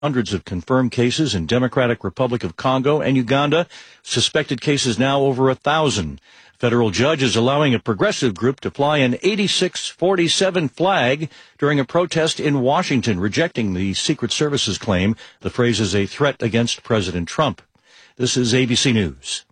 Hundreds of confirmed cases in Democratic Republic of Congo and Uganda. Suspected cases now over 1,000. Federal judge is allowing a progressive group to fly an 8647 flag during a protest in Washington, rejecting the Secret Service's claim the phrase is a threat against President Trump. This is ABC News.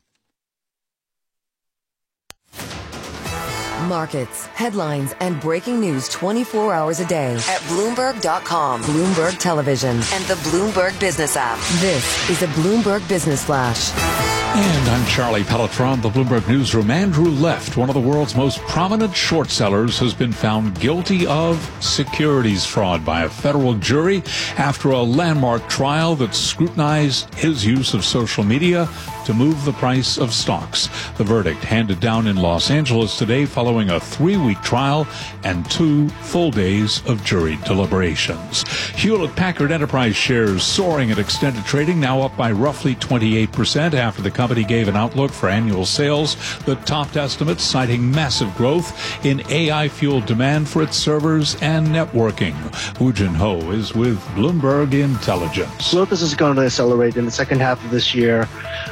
Markets, headlines, and breaking news 24 hours a day at Bloomberg.com, Bloomberg Television, and the Bloomberg Business app. This is a Bloomberg Business Flash. And I'm Charlie Pelletron, the Bloomberg Newsroom. Andrew Left, one of the world's most prominent short sellers, has been found guilty of securities fraud by a federal jury after a landmark trial that scrutinized his use of social media to move the price of stocks. The verdict handed down in Los Angeles today following a 3-week trial and 2 full days of jury deliberations. Hewlett-Packard Enterprise shares soaring at extended trading, now up by roughly 28% after the company gave an outlook for annual sales that topped estimates, citing massive growth in AI-fueled demand for its servers and networking. Woo Jin Ho is with Bloomberg Intelligence. Growth is going to accelerate in the second half of this year,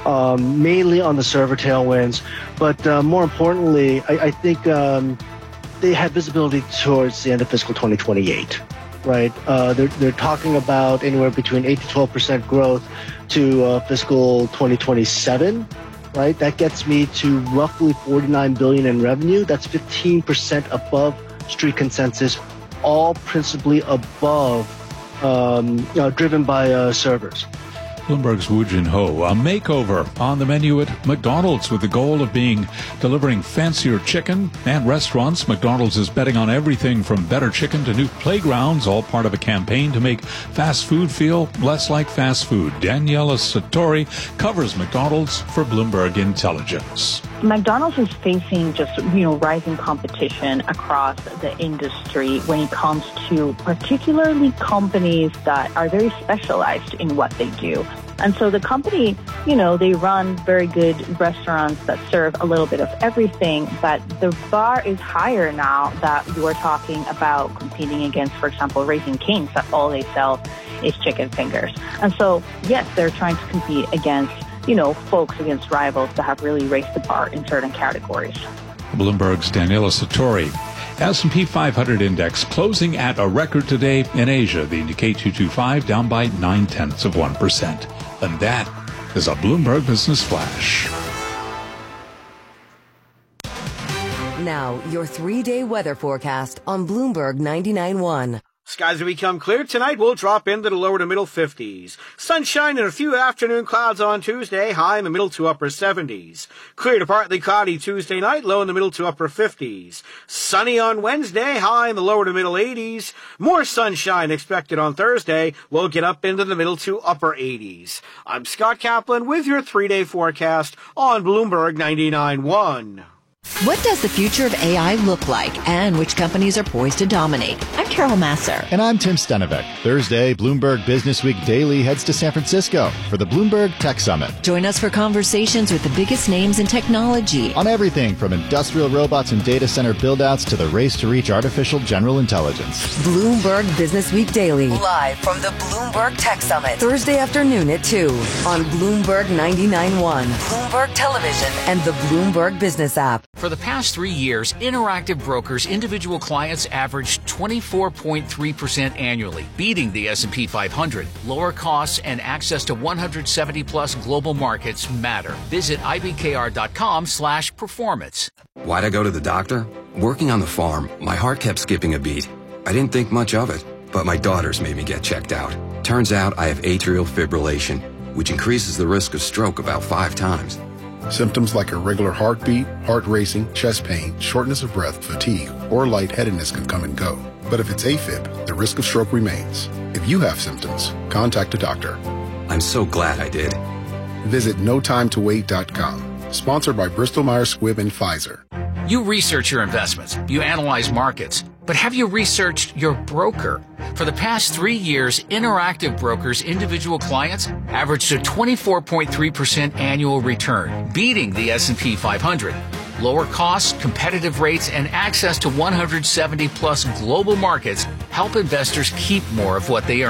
mainly on the server tailwinds. But more importantly, I think they have visibility towards the end of fiscal 2028. Right, they're talking about anywhere between 8 to 12% growth to fiscal 2027. Right, that gets me to roughly $49 billion in revenue. That's 15% above street consensus, all principally above, driven by servers. Bloomberg's Woo Jin Ho. A makeover on the menu at McDonald's with the goal of delivering fancier chicken and restaurants. McDonald's is betting on everything from better chicken to new playgrounds, all part of a campaign to make fast food feel less like fast food. Daniela Satori covers McDonald's for Bloomberg Intelligence. McDonald's is facing just, rising competition across the industry when it comes to particularly companies that are very specialized in what they do. And so the company, they run very good restaurants that serve a little bit of everything, but the bar is higher now that you are talking about competing against, for example, Raising Cane's, that all they sell is chicken fingers. And so, yes, they're trying to compete against folks, against rivals that have really raised the bar in certain categories. Bloomberg's Daniela Satori. S&P 500 index closing at a record today in Asia. The Nikkei 225 down by 0.9%. And that is a Bloomberg Business Flash. Now, your 3-day weather forecast on Bloomberg 99.1. Skies will become clear tonight. We'll drop into the lower to middle 50s. Sunshine and a few afternoon clouds on Tuesday, high in the middle to upper 70s. Clear to partly cloudy Tuesday night, low in the middle to upper 50s. Sunny on Wednesday, high in the lower to middle 80s. More sunshine expected on Thursday. We'll get up into the middle to upper 80s. I'm Scott Kaplan with your 3-day forecast on Bloomberg 99.1. What does the future of AI look like, and which companies are poised to dominate? I'm Carol Masser. And I'm Tim Stenevec. Thursday, Bloomberg Business Week Daily heads to San Francisco for the Bloomberg Tech Summit. Join us for conversations with the biggest names in technology. On everything from industrial robots and data center build-outs to the race to reach artificial general intelligence. Bloomberg Business Week Daily. Live from the Bloomberg Tech Summit. Thursday afternoon at 2 on Bloomberg 99.1, Bloomberg Television, and the Bloomberg Business app. For the past 3 years, Interactive Brokers individual clients averaged 24.3% annually, beating the S&P 500. Lower costs and access to 170-plus global markets matter. Visit ibkr.com/performance. Why'd I go to the doctor? Working on the farm, my heart kept skipping a beat. I didn't think much of it, but my daughters made me get checked out. Turns out I have atrial fibrillation, which increases the risk of stroke about 5 times. Symptoms like irregular heartbeat, heart racing, chest pain, shortness of breath, fatigue, or lightheadedness can come and go. But if it's AFib, the risk of stroke remains. If you have symptoms, contact a doctor. I'm so glad I did. Visit notimetowait.com. Sponsored by Bristol Myers Squibb and Pfizer. You research your investments. You analyze markets. But have you researched your broker? For the past 3 years, Interactive Brokers individual clients averaged a 24.3% annual return, beating the S&P 500. Lower costs, competitive rates, and access to 170-plus global markets help investors keep more of what they earn.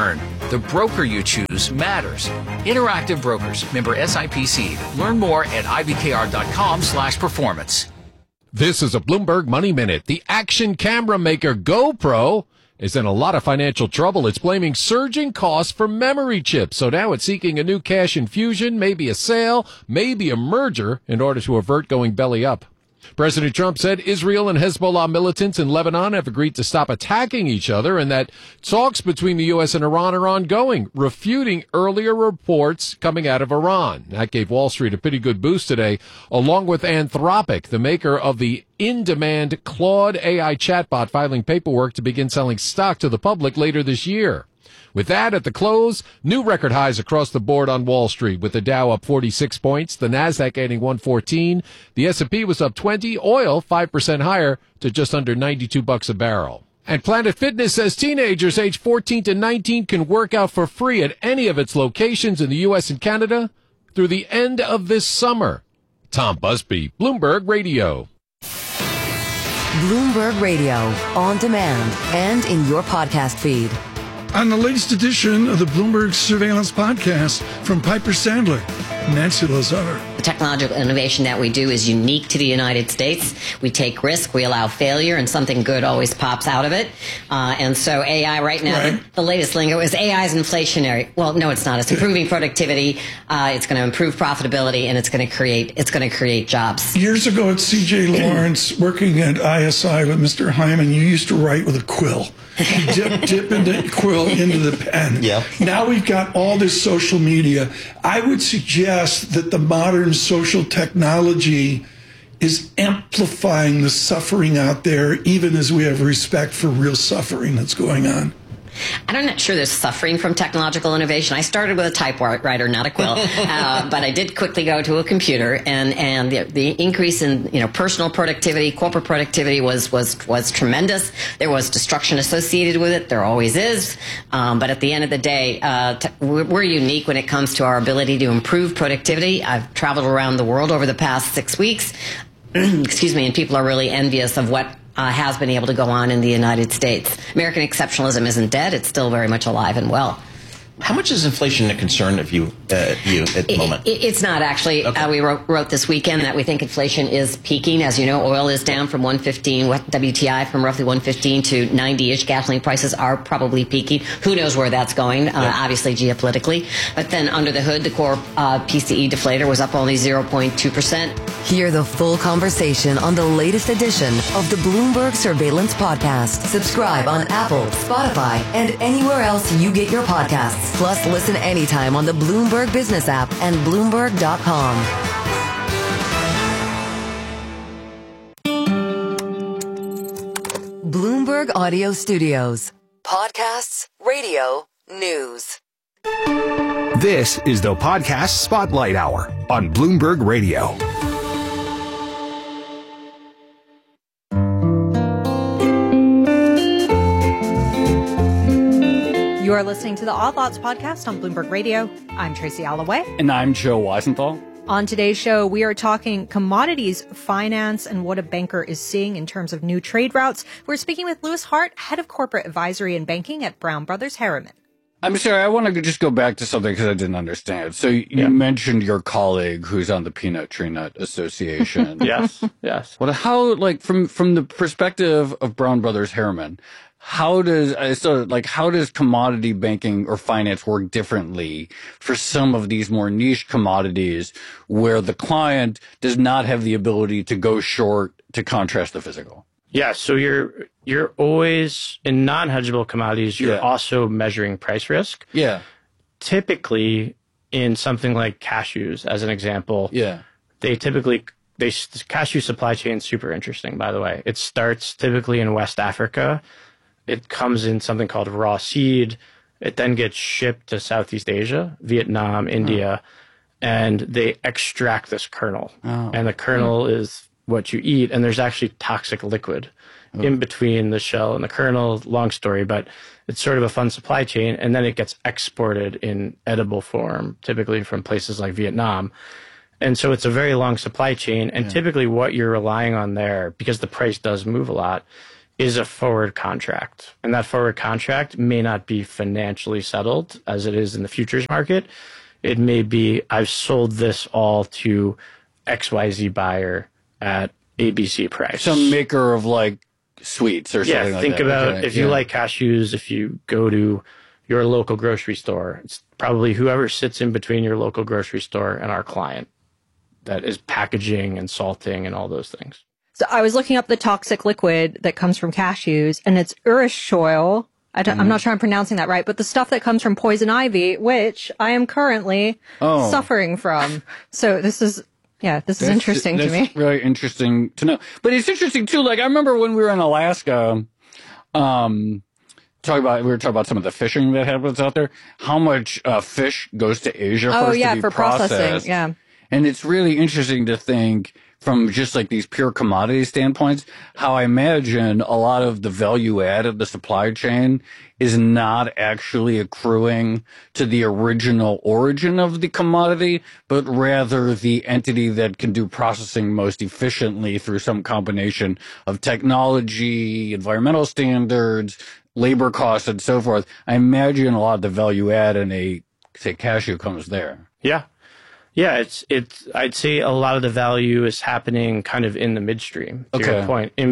The broker you choose matters. Interactive Brokers, member SIPC. Learn more at ibkr.com/performance. This is a Bloomberg Money Minute. The action camera maker GoPro is in a lot of financial trouble. It's blaming surging costs for memory chips. So now it's seeking a new cash infusion, maybe a sale, maybe a merger in order to avert going belly up. President Trump said Israel and Hezbollah militants in Lebanon have agreed to stop attacking each other and that talks between the U.S. and Iran are ongoing, refuting earlier reports coming out of Iran. That gave Wall Street a pretty good boost today, along with Anthropic, the maker of the in-demand Claude AI chatbot, filing paperwork to begin selling stock to the public later this year. With that, at the close, new record highs across the board on Wall Street, with the Dow up 46 points, the Nasdaq adding 114, the S&P was up 20, oil 5% higher to just under $92 a barrel. And Planet Fitness says teenagers aged 14 to 19 can work out for free at any of its locations in the U.S. and Canada through the end of this summer. Tom Busby, Bloomberg Radio. Bloomberg Radio, on demand and in your podcast feed. On the latest edition of the Bloomberg Surveillance Podcast from Piper Sandler, Nancy Lazar. The technological innovation that we do is unique to the United States. We take risk, we allow failure, and something good always pops out of it. And so AI right now, the latest lingo is AI is inflationary. Well, no, it's not. It's improving productivity. It's going to improve profitability, and it's going to create jobs. Years ago at C.J. Lawrence, working at ISI with Mr. Hyman, you used to write with a quill. Dip the quill into the pen. Yep. Now we've got all this social media. I would suggest that the modern social technology is amplifying the suffering out there, even as we have respect for real suffering that's going on. I'm not sure there's suffering from technological innovation. I started with a typewriter, not a quill, but I did quickly go to a computer, and the increase in personal productivity, corporate productivity was tremendous. There was destruction associated with it. There always is, but at the end of the day, we're unique when it comes to our ability to improve productivity. I've traveled around the world over the past 6 weeks, excuse me, and people are really envious of what has been able to go on in the United States. American exceptionalism isn't dead. It's still very much alive and well. How much is inflation a concern of you at the moment? It's not, actually. Okay. We wrote this weekend that we think inflation is peaking. As you know, oil is down from 115, WTI from roughly 115 to 90-ish. Gasoline prices are probably peaking. Who knows where that's going, obviously geopolitically. But then under the hood, the core PCE deflator was up only 0.2%. Hear the full conversation on the latest edition of the Bloomberg Surveillance Podcast. Subscribe on Apple, Spotify, and anywhere else you get your podcasts. Plus, listen anytime on the Bloomberg Business app and Bloomberg.com. Bloomberg Audio Studios. Podcasts, radio, news. This is the Podcast Spotlight Hour on Bloomberg Radio. You are listening to the Odd Lots podcast on Bloomberg Radio. I'm Tracy Alloway. And I'm Joe Weisenthal. On today's show, we are talking commodities, finance, and what a banker is seeing in terms of new trade routes. We're speaking with Louis Hart, head of corporate advisory and banking at Brown Brothers Harriman. I'm sorry, I want to just go back to something because I didn't understand. So you mentioned your colleague who's on the Peanut Tree Nut Association. Yes. Well, how, from the perspective of Brown Brothers Harriman, how does commodity banking or finance work differently for some of these more niche commodities where the client does not have the ability to go short to contrast the physical? Yeah, so you're always in non-hedgeable commodities. You're also measuring price risk. Yeah. Typically, in something like cashews, as an example, cashew supply chain is super interesting. By the way, it starts typically in West Africa. It comes in something called raw seed. It then gets shipped to Southeast Asia, Vietnam, India, and they extract this kernel. And the kernel is what you eat, and there's actually toxic liquid in between the shell and the kernel. Long story, but it's sort of a fun supply chain, and then it gets exported in edible form, typically from places like Vietnam. And so it's a very long supply chain, and typically what you're relying on there, because the price does move a lot, is a forward contract. And that forward contract may not be financially settled as it is in the futures market. It may be, I've sold this all to XYZ buyer at ABC price. Some maker of like sweets or something like that. Yeah, think about if you like cashews, if you go to your local grocery store, it's probably whoever sits in between your local grocery store and our client that is packaging and salting and all those things. So I was looking up the toxic liquid that comes from cashews, and it's urushiol. I'm not sure I'm pronouncing that right, but the stuff that comes from poison ivy, which I am currently suffering from. So this is interesting to me. That's really interesting to know. But it's interesting too. Like I remember when we were in Alaska, we were talking about some of the fishing that happens out there. How much fish goes to Asia to be for processing. Yeah, and it's really interesting to think from just like these pure commodity standpoints, how I imagine a lot of the value add of the supply chain is not actually accruing to the original origin of the commodity, but rather the entity that can do processing most efficiently through some combination of technology, environmental standards, labor costs, and so forth. I imagine a lot of the value add in a, say, cashew comes there. Yeah. Yeah, I'd say a lot of the value is happening kind of in the midstream, to your point, in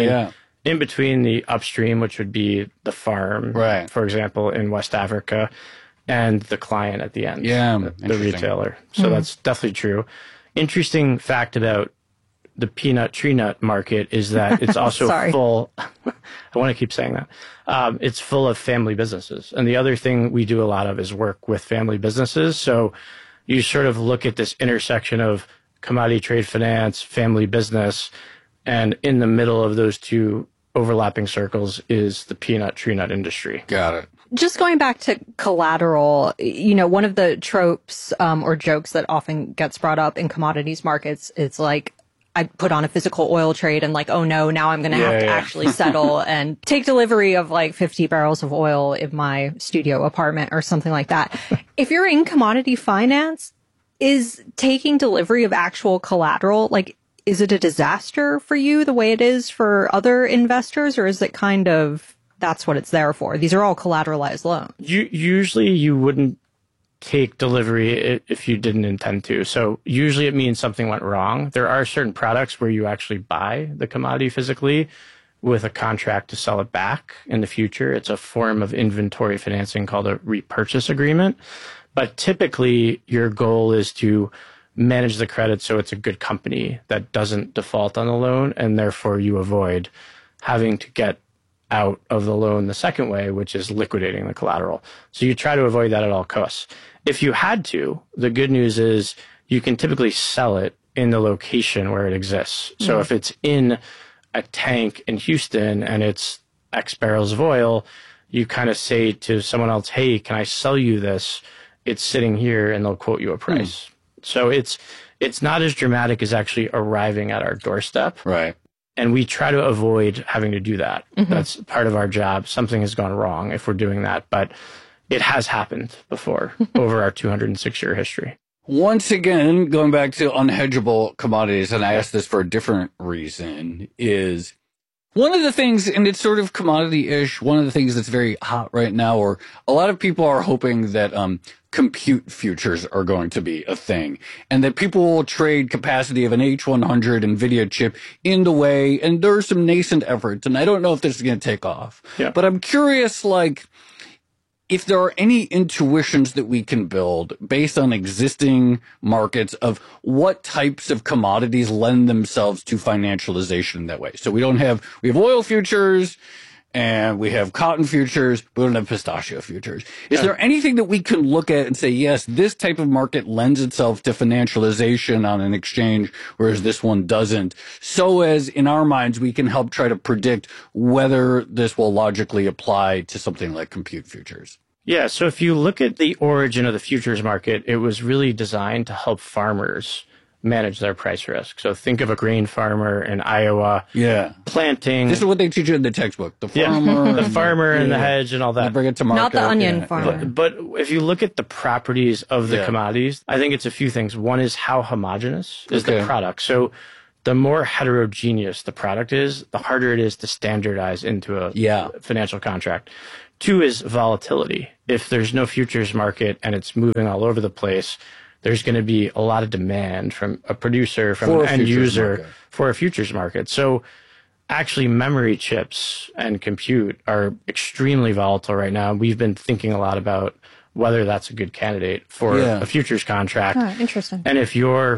between the upstream, which would be the farm, right, for example, in West Africa, and the client at the end, the retailer. So that's definitely true. Interesting fact about the peanut tree nut market is that it's also full. I want to keep saying that. It's full of family businesses. And the other thing we do a lot of is work with family businesses. So you sort of look at this intersection of commodity trade finance, family business, and in the middle of those two overlapping circles is the peanut tree nut industry. Got it. Just going back to collateral, one of the tropes or jokes that often gets brought up in commodities markets is like, I put on a physical oil trade and like, oh no, now I'm going to have to actually settle and take delivery of like 50 barrels of oil in my studio apartment or something like that. If you're in commodity finance, is taking delivery of actual collateral, like, is it a disaster for you the way it is for other investors, or is it kind of, that's what it's there for? These are all collateralized loans. Usually you wouldn't take delivery if you didn't intend to. So usually it means something went wrong. There are certain products where you actually buy the commodity physically with a contract to sell it back in the future. It's a form of inventory financing called a repurchase agreement. But typically your goal is to manage the credit so it's a good company that doesn't default on the loan, and therefore you avoid having to get out of the loan the second way, which is liquidating the collateral. So you try to avoid that at all costs. If you had to, the good news is you can typically sell it in the location where it exists. So if it's in a tank in Houston and it's X barrels of oil, you kind of say to someone else, hey, can I sell you this? It's sitting here, and they'll quote you a price. So it's not as dramatic as actually arriving at our doorstep. Right. And we try to avoid having to do that. That's part of our job. Something has gone wrong if we're doing that, but it has happened before over our 206-year history. Once again, going back to unhedgeable commodities, and I asked this for a different reason, is one of the things, and it's sort of commodity-ish, one of the things that's very hot right now, or a lot of people are hoping that compute futures are going to be a thing, and that people will trade capacity of an H100 NVIDIA chip in the way, and there are some nascent efforts, and I don't know if this is going to take off. Yeah. But I'm curious, like, if there are any intuitions that we can build based on existing markets of what types of commodities lend themselves to financialization in that way. So we have oil futures and we have cotton futures, but we don't have pistachio futures. Is there anything that we can look at and say, yes, this type of market lends itself to financialization on an exchange, whereas this one doesn't, so as in our minds we can help try to predict whether this will logically apply to something like compute futures? Yeah, so if you look at the origin of the futures market, it was really designed to help farmers manage their price risk. So think of a grain farmer in Iowa planting. This is what they teach you in the textbook. The farmer. The farmer and the hedge and all that. Bring it to market. Not the onion farmer. But if you look at the properties of the commodities, I think it's a few things. One is how homogeneous is the product. So the more heterogeneous the product is, the harder it is to standardize into a financial contract. 2 is volatility. If there's no futures market and it's moving all over the place, there's going to be a lot of demand from a producer, from an end user for a futures market. So actually memory chips and compute are extremely volatile right now. We've been thinking a lot about whether that's a good candidate for a futures contract. Oh, interesting. And if you're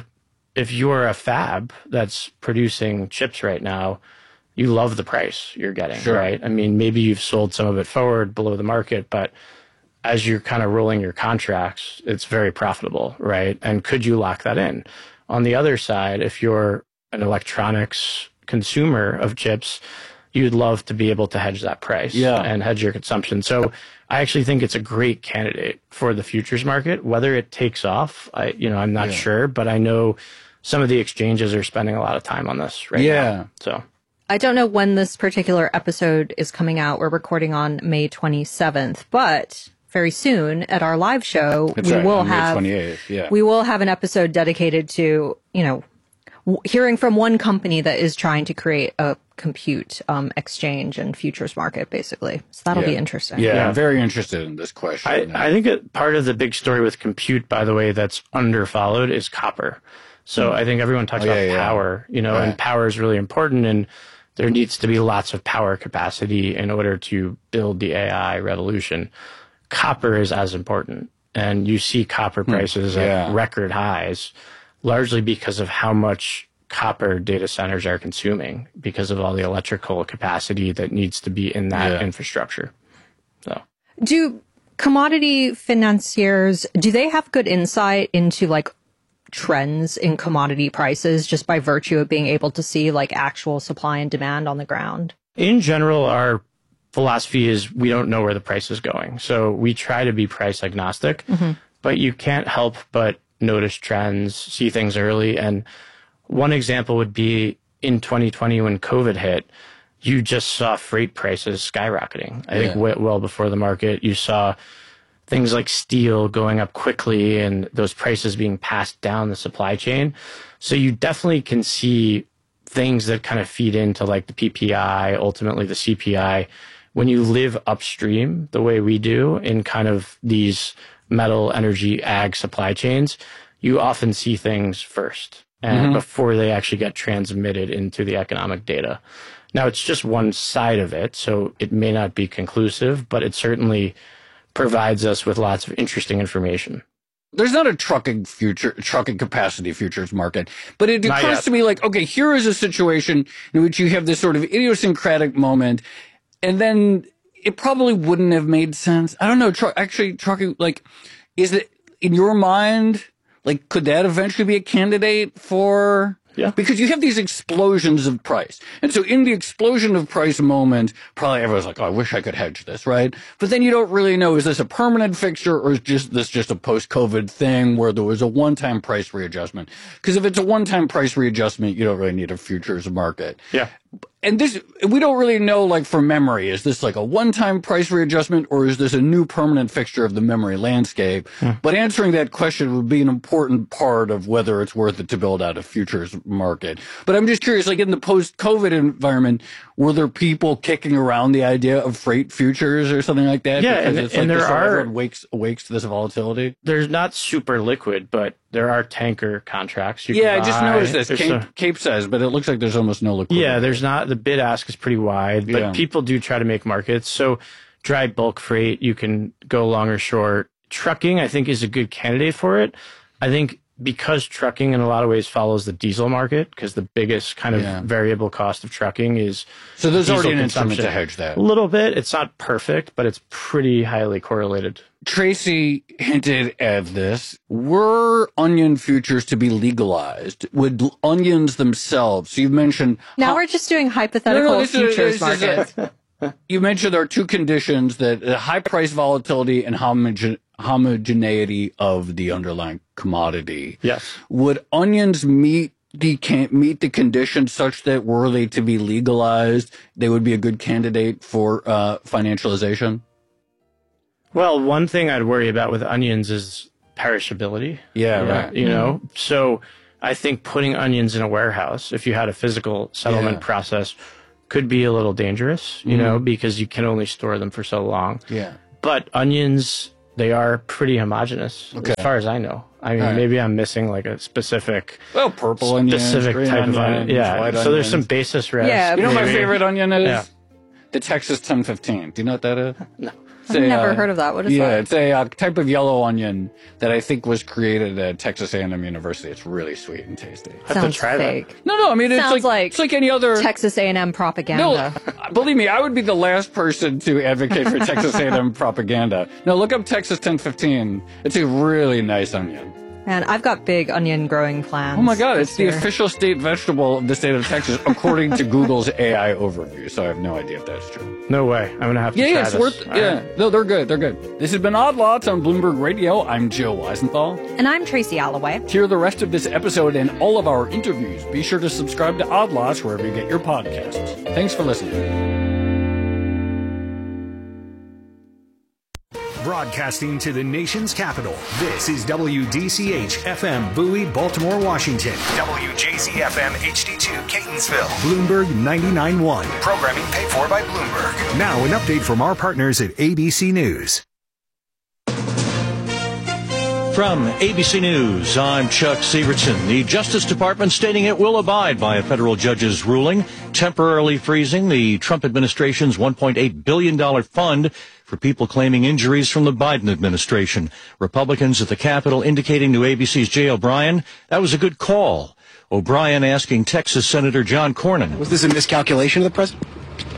a fab that's producing chips right now, you love the price you're getting, right? I mean, maybe you've sold some of it forward below the market, but as you're kind of rolling your contracts, it's very profitable, right? And could you lock that in? On the other side, if you're an electronics consumer of chips, you'd love to be able to hedge that price and hedge your consumption. So I actually think it's a great candidate for the futures market. Whether it takes off, I'm not sure, but I know some of the exchanges are spending a lot of time on this right now. So I don't know when this particular episode is coming out. We're recording on May 27th, but very soon at our live show, we will have May 28th, we will have an episode dedicated to, hearing from one company that is trying to create a compute exchange and futures market, basically. So that'll be interesting. Yeah, I'm very interested in this question. I think part of the big story with compute, by the way, that's underfollowed is copper. So I think everyone talks about power, and power is really important, and there needs to be lots of power capacity in order to build the AI revolution. Copper is as important, and you see copper prices at record highs, largely because of how much copper data centers are consuming, because of all the electrical capacity that needs to be in that infrastructure. So, do commodity financiers, do they have good insight into trends in commodity prices just by virtue of being able to see actual supply and demand on the ground? In general, our philosophy is we don't know where the price is going. So we try to be price agnostic, but you can't help but notice trends, see things early. And one example would be in 2020 when COVID hit, you just saw freight prices skyrocketing. I think well before the market, you saw things like steel going up quickly and those prices being passed down the supply chain. So you definitely can see things that kind of feed into the PPI, ultimately the CPI. When you live upstream the way we do in kind of these metal, energy, ag supply chains, you often see things first and before they actually get transmitted into the economic data. Now, it's just one side of it, so it may not be conclusive, but it certainly provides us with lots of interesting information. There's not a trucking capacity futures market, but it occurs to me okay, here is a situation in which you have this sort of idiosyncratic moment, and then it probably wouldn't have made sense. I don't know. Trucking, is it in your mind, could that eventually be a candidate for? Yeah. Because you have these explosions of price. And so in the explosion of price moment, probably everyone's like, oh, I wish I could hedge this, right? But then you don't really know, is this a permanent fixture or is this just a post-COVID thing where there was a one-time price readjustment? Because if it's a one-time price readjustment, you don't really need a futures market. Yeah. And this, we don't really know, from memory, is this a one-time price readjustment or is this a new permanent fixture of the memory landscape? But answering that question would be an important part of whether it's worth it to build out a futures market. But I'm just curious, in the post-COVID environment, were there people kicking around the idea of freight futures or something like that? Yeah, because and there are awakes to this volatility. There's not super liquid, but there are tanker contracts. I just noticed this. Cape says, but it looks like there's almost no liquidity. Yeah, there's not. The bid ask is pretty wide, but people do try to make markets. So dry bulk freight, you can go long or short. Trucking, I think, is a good candidate for it. I think because trucking in a lot of ways follows the diesel market, because the biggest kind of variable cost of trucking is so there's already an instrument to hedge that. A little bit. It's not perfect, but it's pretty highly correlated. Tracy hinted at this. Were onion futures to be legalized? Would onions themselves, so you've mentioned... Now we're just doing hypothetical futures markets. You mentioned there are two conditions, that high price volatility and homogeneity of the underlying commodity. Yes. Would onions meet the conditions such that were they to be legalized, they would be a good candidate for financialization? Well, one thing I'd worry about with onions is perishability. Yeah, right. So I think putting onions in a warehouse, if you had a physical settlement process, could be a little dangerous, you know, because you can only store them for so long. Yeah. But onions, they are pretty homogenous, as far as I know. I mean, maybe I'm missing like a specific, purple onions, specific green type of onions, onion. Yeah. white So there's some basis risk. Yeah, You know what my maybe. favorite onion is? Yeah. The Texas 1015. Do you know what that is? No. I've never heard of that. What is that? Yeah, it's a type of yellow onion that I think was created at Texas A&M University. It's really sweet and tasty. Sounds fake. No, I mean, Sounds it's like any other Texas A&M propaganda. No, believe me, I would be the last person to advocate for Texas A&M propaganda. No, look up Texas 1015. It's a really nice onion. And I've got big onion growing plans. Oh my God, it's this the year. official state vegetable of the state of Texas, according to Google's AI overview. So I have no idea if that's true. No way. I'm going to have to try Yeah, it's this. worth. Yeah, no, they're good. They're good. This has been Odd Lots on Bloomberg Radio. I'm Joe Weisenthal. And I'm Tracy Alloway. To hear the rest of this episode and all of our interviews, be sure to subscribe to Odd Lots wherever you get your podcasts. Thanks for listening. Broadcasting to the nation's capital, this is WDCH FM Bowie, Baltimore, Washington. WJZFM HD2 Catonsville. Bloomberg 99.1. Programming paid for by Bloomberg. Now an update from our partners at ABC News. From ABC News, I'm Chuck Severson. The Justice Department stating it will abide by a federal judge's ruling, temporarily freezing the Trump administration's $1.8 billion fund for people claiming injuries from the Biden administration. Republicans at the Capitol indicating to ABC's Jay O'Brien that was a good call. O'Brien asking Texas Senator John Cornyn. Was this a miscalculation of the president?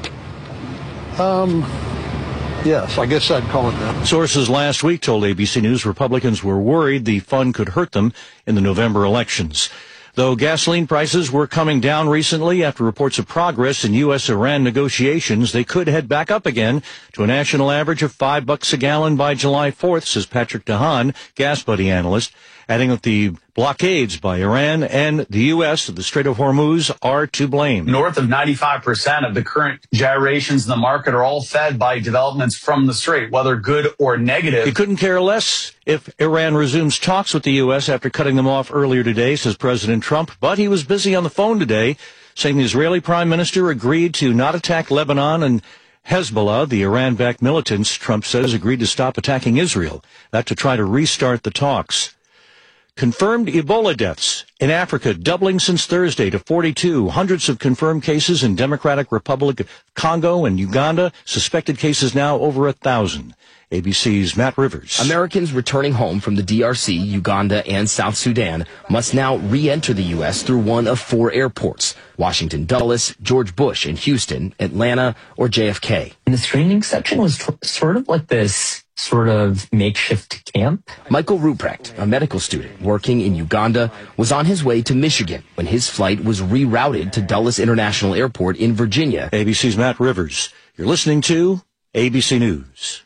Yes, I guess I'd call it that. Sources last week told ABC News Republicans were worried the fund could hurt them in the November elections. Though gasoline prices were coming down recently after reports of progress in U.S.-Iran negotiations, they could head back up again to a national average of $5 a gallon by July 4th, says Patrick DeHaan, Gas Buddy analyst, adding that the blockades by Iran and the U.S. of the Strait of Hormuz are to blame. North of 95% of the current gyrations in the market are all fed by developments from the Strait, whether good or negative. He couldn't care less if Iran resumes talks with the U.S. after cutting them off earlier today, says President Trump. But he was busy on the phone today, saying the Israeli prime minister agreed to not attack Lebanon and Hezbollah, the Iran-backed militants, Trump says, agreed to stop attacking Israel. That to try to restart the talks. Confirmed Ebola deaths in Africa doubling since Thursday to 42. Hundreds of confirmed cases in Democratic Republic of Congo and Uganda. Suspected cases now over 1,000. ABC's Matt Rivers. Americans returning home from the DRC, Uganda, and South Sudan must now re-enter the U.S. through one of 4 airports: Washington Dulles, George Bush in Houston, Atlanta, or JFK. And the screening section was sort of like this sort of makeshift camp. Michael Ruprecht, a medical student working in Uganda, was on his way to Michigan when his flight was rerouted to Dulles International Airport in Virginia. ABC's Matt Rivers. You're listening to ABC News.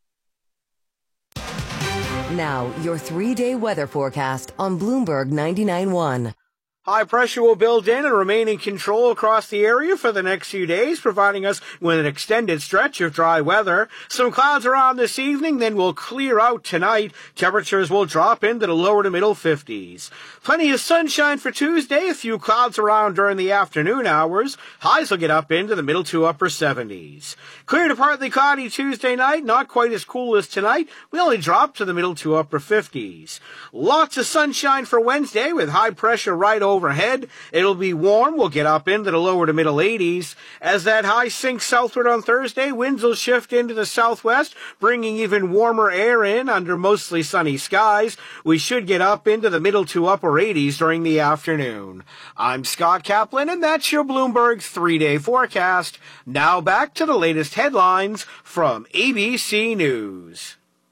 Now, your 3-day weather forecast on Bloomberg 99.1. High pressure will build in and remain in control across the area for the next few days, providing us with an extended stretch of dry weather. Some clouds around this evening, then will clear out tonight. Temperatures will drop into the lower to middle 50s. Plenty of sunshine for Tuesday, a few clouds around during the afternoon hours. Highs will get up into the middle to upper 70s. Clear to partly cloudy Tuesday night, not quite as cool as tonight. We only drop to the middle to upper 50s. Lots of sunshine for Wednesday with high pressure right overhead. It'll be warm. We'll get up into the lower to middle 80s. As that high sinks southward on Thursday, winds will shift into the southwest, bringing even warmer air in under mostly sunny skies. We should get up into the middle to upper 80s during the afternoon. I'm Scott Kaplan, and that's your Bloomberg 3-day forecast. Now back to the latest headlines from ABC News.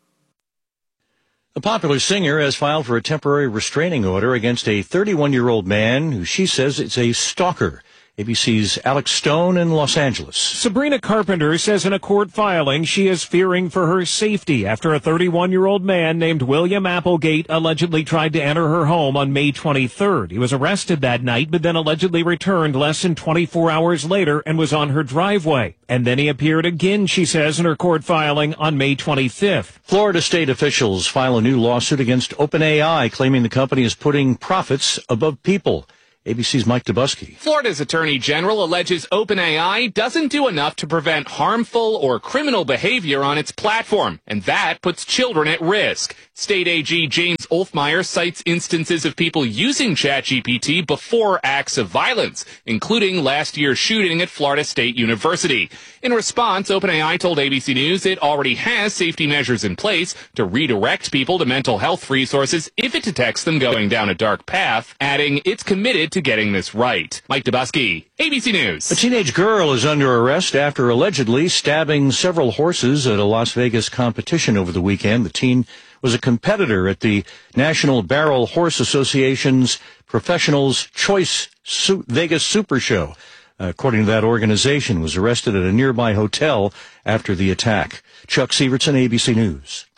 A popular singer has filed for a temporary restraining order against a 31-year-old man who she says is a stalker. ABC's Alex Stone in Los Angeles. Sabrina Carpenter says in a court filing she is fearing for her safety after a 31-year-old man named William Applegate allegedly tried to enter her home on May 23rd. He was arrested that night, but then allegedly returned less than 24 hours later and was on her driveway. And then he appeared again, she says, in her court filing on May 25th. Florida state officials file a new lawsuit against OpenAI, claiming the company is putting profits above people. ABC's Mike Dubusky. Florida's Attorney General alleges OpenAI doesn't do enough to prevent harmful or criminal behavior on its platform, and that puts children at risk. State AG James Olfmeyer cites instances of people using ChatGPT before acts of violence, including last year's shooting at Florida State University. In response, OpenAI told ABC News it already has safety measures in place to redirect people to mental health resources if it detects them going down a dark path, adding it's committed to getting this right. Mike Dubusky, ABC News. A teenage girl is under arrest after allegedly stabbing several horses at a Las Vegas competition over the weekend. The teen was a competitor at the National Barrel Horse Association's Professionals Choice Vegas Super Show. According to that organization, was arrested at a nearby hotel after the attack. Chuck Sievertson, ABC News.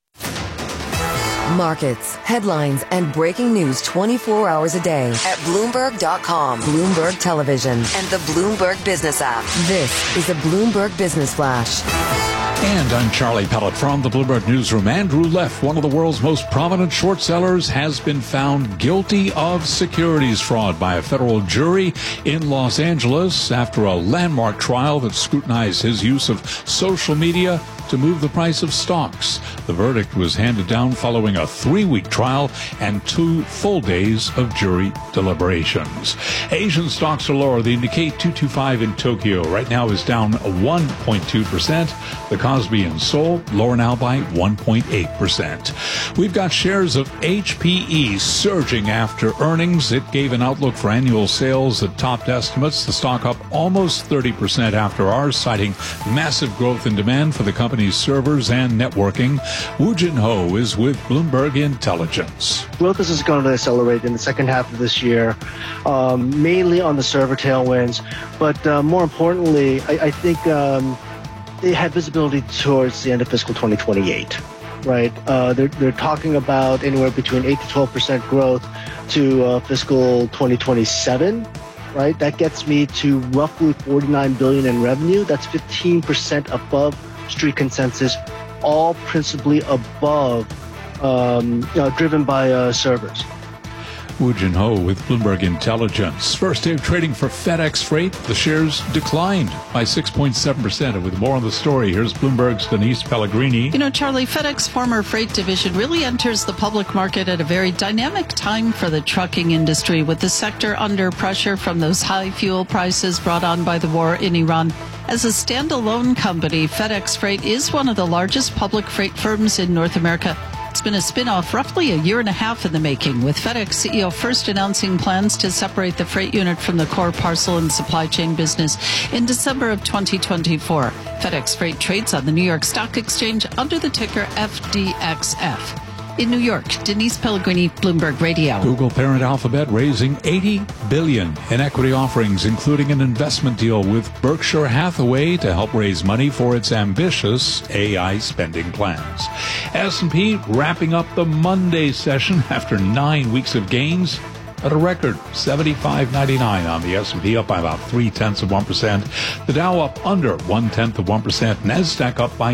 Markets, headlines, and breaking news 24 hours a day at Bloomberg.com, Bloomberg Television, and the Bloomberg Business app. This is a Bloomberg Business Flash. And I'm Charlie Pellet from the Bloomberg Newsroom. Andrew Leff, one of the world's most prominent short sellers, has been found guilty of securities fraud by a federal jury in Los Angeles after a landmark trial that scrutinized his use of social media to move the price of stocks. The verdict was handed down following a 3-week trial and 2 full days of jury deliberations. Asian stocks are lower. The Nikkei 225 in Tokyo right now is down 1.2%. The Kospi in Seoul lower now by 1.8%. We've got shares of HPE surging after earnings. It gave an outlook for annual sales that topped estimates. The stock up almost 30% after ours, citing massive growth in demand for the company's servers and networking. Woo Jin Ho is with Bloomberg Intelligence. Growth is going to accelerate in the second half of this year, mainly on the server tailwinds. But more importantly, I think they have visibility towards the end of fiscal 2028. Right? They're talking about anywhere between 8 to 12% growth to fiscal 2027. Right? That gets me to roughly $49 billion in revenue. That's 15% above Street consensus, all principally above, driven by servers. Woo Jin Ho with Bloomberg Intelligence. First day of trading for FedEx Freight. The shares declined by 6.7%. And with more on the story, here's Bloomberg's Denise Pellegrini. You know, Charlie, FedEx former freight division really enters the public market at a very dynamic time for the trucking industry, with the sector under pressure from those high fuel prices brought on by the war in Iran. As a standalone company, FedEx Freight is one of the largest public freight firms in North America. It's been a spin-off roughly a year and a half in the making, with FedEx CEO first announcing plans to separate the freight unit from the core parcel and supply chain business in December of 2024. FedEx Freight trades on the New York Stock Exchange under the ticker FDXF. In New York, Denise Pellegrini, Bloomberg Radio. Google parent Alphabet raising $80 billion in equity offerings, including an investment deal with Berkshire Hathaway to help raise money for its ambitious AI spending plans. S&P wrapping up the Monday session after 9 weeks of gains at a record 75.99 on the S&P, up by about 0.3%. The Dow up under 0.1%. NASDAQ up by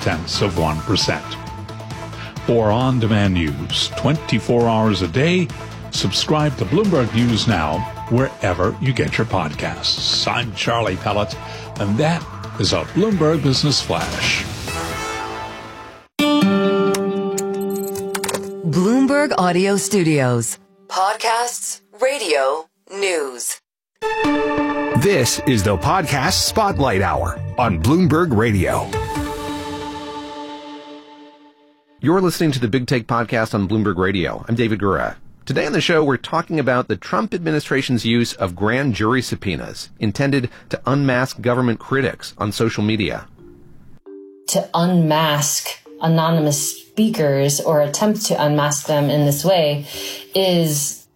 0.4%. For on-demand news 24 hours a day, subscribe to Bloomberg News Now wherever you get your podcasts. I'm Charlie Pellet, and that is a Bloomberg Business Flash. Bloomberg Audio Studios. Podcasts, radio, news. This is the Podcast Spotlight Hour on Bloomberg Radio. You're listening to the Big Take podcast on Bloomberg Radio. I'm David Gura. Today on the show, we're talking about the Trump administration's use of grand jury subpoenas intended to unmask government critics on social media. To unmask anonymous speakers or attempt to unmask them in this way is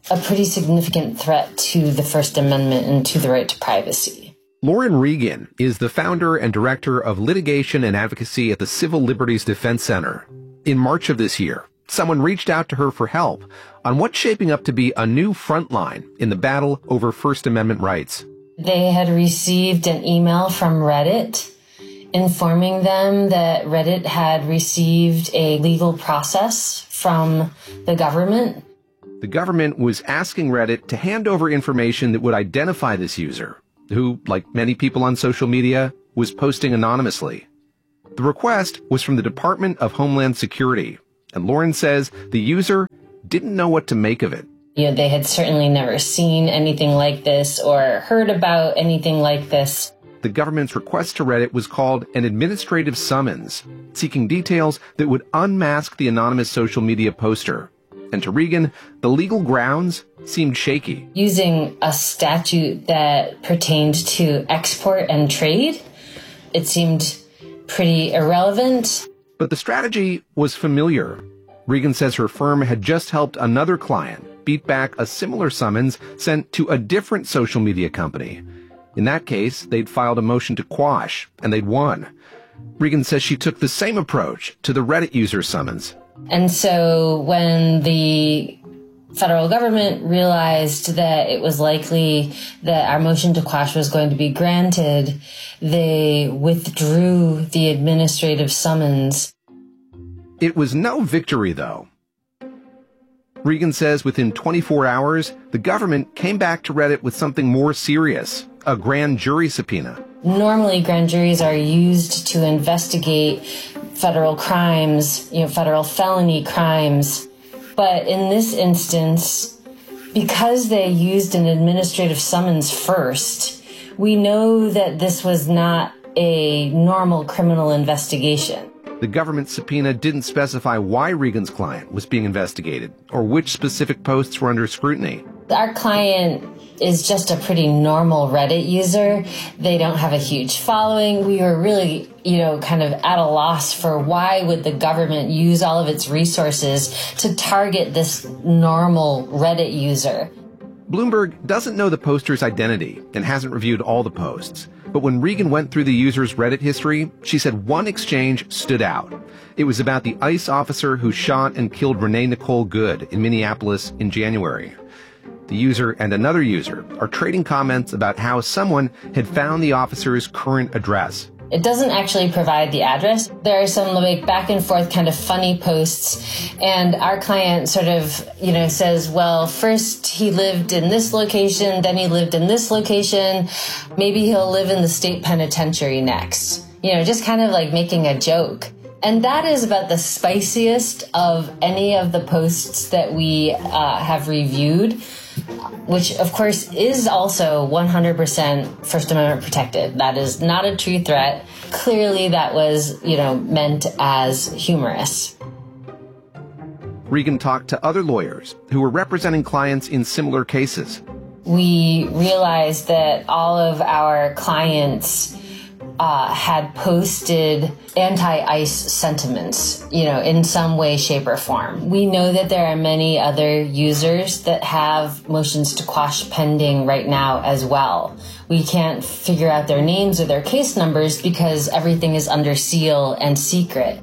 a pretty significant threat to the First Amendment and to the right to privacy. Lauren Regan is the founder and director of litigation and advocacy at the Civil Liberties Defense Center. In March of this year, someone reached out to her for help on what's shaping up to be a new front line in the battle over First Amendment rights. They had received an email from Reddit informing them that Reddit had received a legal process from the government. The government was asking Reddit to hand over information that would identify this user, who, like many people on social media, was posting anonymously. The request was from the Department of Homeland Security, and Lauren says the user didn't know what to make of it. They had certainly never seen anything like this or heard about anything like this. The government's request to Reddit was called an administrative summons, seeking details that would unmask the anonymous social media poster. And to Regan, the legal grounds seemed shaky. Using a statute that pertained to export and trade, it seemed pretty irrelevant. But the strategy was familiar. Regan says her firm had just helped another client beat back a similar summons sent to a different social media company. In that case, they'd filed a motion to quash, and they'd won. Regan says she took the same approach to the Reddit user summons. And so when the federal government realized that it was likely that our motion to quash was going to be granted, they withdrew the administrative summons. It was no victory, though. Regan says within 24 hours, the government came back to Reddit with something more serious, a grand jury subpoena. Normally, grand juries are used to investigate federal crimes, federal felony crimes. But in this instance, because they used an administrative summons first, we know that this was not a normal criminal investigation. The government subpoena didn't specify why Regan's client was being investigated or which specific posts were under scrutiny. Our client is just a pretty normal Reddit user. They don't have a huge following. We were really, kind of at a loss for why would the government use all of its resources to target this normal Reddit user. Bloomberg doesn't know the poster's identity and hasn't reviewed all the posts. But when Regan went through the user's Reddit history, she said one exchange stood out. It was about the ICE officer who shot and killed Renee Nicole Good in Minneapolis in January. The user and another user are trading comments about how someone had found the officer's current address. It doesn't actually provide the address. There are some back and forth kind of funny posts, and our client sort of, says, well, first he lived in this location, then he lived in this location. Maybe he'll live in the state penitentiary next. Just kind of making a joke. And that is about the spiciest of any of the posts that we have reviewed, which, of course, is also 100% First Amendment protected. That is not a true threat. Clearly, that was, meant as humorous. Regan talked to other lawyers who were representing clients in similar cases. We realized that all of our clients had posted anti-ICE sentiments, in some way, shape, or form. We know that there are many other users that have motions to quash pending right now as well. We can't figure out their names or their case numbers because everything is under seal and secret.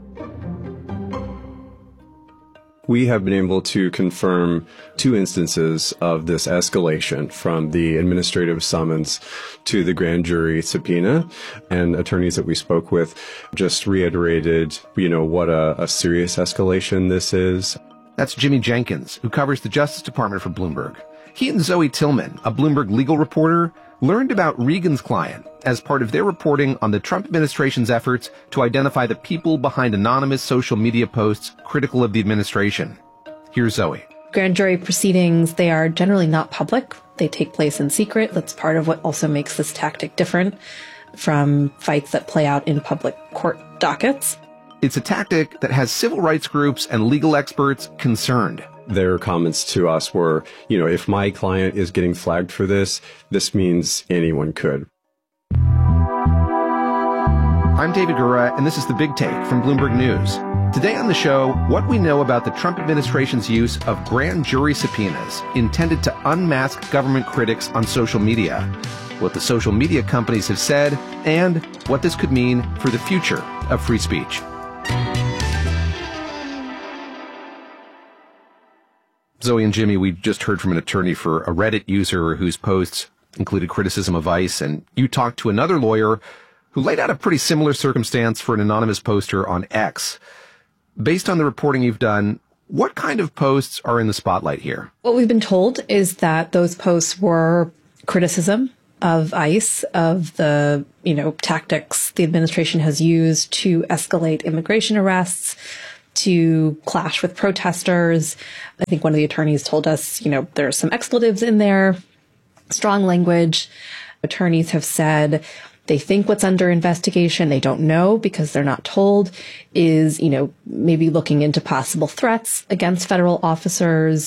We have been able to confirm 2 instances of this escalation from the administrative summons to the grand jury subpoena, and attorneys that we spoke with just reiterated, what a serious escalation this is. That's Jimmy Jenkins, who covers the Justice Department for Bloomberg. He and Zoe Tillman, a Bloomberg legal reporter, learned about Regan's client as part of their reporting on the Trump administration's efforts to identify the people behind anonymous social media posts critical of the administration. Here's Zoe. Grand jury proceedings, they are generally not public. They take place in secret. That's part of what also makes this tactic different from fights that play out in public court dockets. It's a tactic that has civil rights groups and legal experts concerned. Their comments to us were, if my client is getting flagged for this, this means anyone could. I'm David Gura, and this is The Big Take from Bloomberg News. Today on the show, what we know about the Trump administration's use of grand jury subpoenas intended to unmask government critics on social media, what the social media companies have said, and what this could mean for the future of free speech. Zoe and Jimmy, we just heard from an attorney for a Reddit user whose posts included criticism of ICE, and you talked to another lawyer who laid out a pretty similar circumstance for an anonymous poster on X. Based on the reporting you've done, what kind of posts are in the spotlight here? What we've been told is that those posts were criticism of ICE, of the, tactics the administration has used to escalate immigration arrests, to clash with protesters. I think one of the attorneys told us, there's some expletives in there, strong language. Attorneys have said they think what's under investigation, they don't know because they're not told, is, maybe looking into possible threats against federal officers,